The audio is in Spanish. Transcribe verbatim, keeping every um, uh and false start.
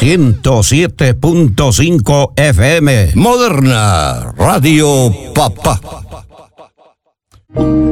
ciento siete punto cinco F M. Moderna Radio Papá.